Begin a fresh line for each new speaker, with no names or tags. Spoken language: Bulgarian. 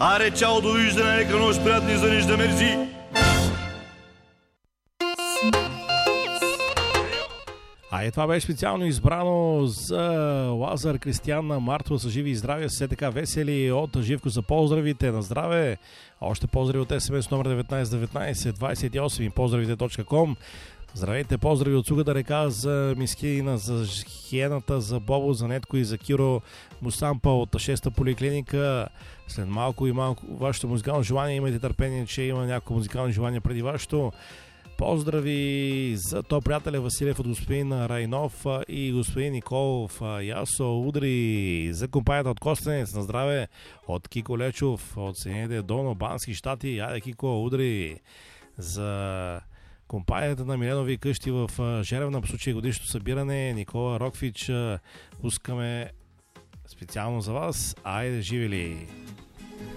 Аре, чао, довиждане, нека нощ приятни занижда, мерси!
Това беше специално избрано за Лазар, Кристиян, Мартова са живи и здрави, все така весели. От Живко за поздравите на здраве. Още поздрави от СМС номер 1919 28 и поздравите.com. Здравейте, поздрави от Сугата река за Мискина, за Хиената, за Бобо, за Нетко и за Киро Мусампа от 6-та поликлиника. След малко и малко вашето музикално желание, имайте търпение, че има някакво музикално желание преди вашето. Поздрави за то приятеля Василев от господин Райнов и господин Николов. Ясо удри за компанията от Костенец. На здраве от Кико Лечов от Съединените Доно Бански щати. Айде, Кико, удри за компанията на Миленови къщи в Жеревна по случай годишното събиране. Никола Роквич, пускаме специално за вас. Айде, живи ли!